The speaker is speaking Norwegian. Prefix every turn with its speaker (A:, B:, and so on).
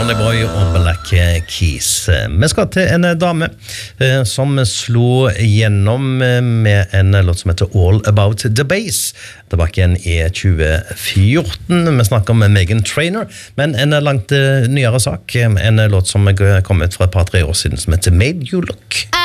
A: Johnny Boy og Black Keys. Vi skal til en dame som slo gjennom med en låt som heter All About the Bass. Tilbake igjen i 2014. Vi snakker om Meghan Trainor, men en langt nyere sak. En låt som kom ut for et par-tre år siden som heter Made You Look.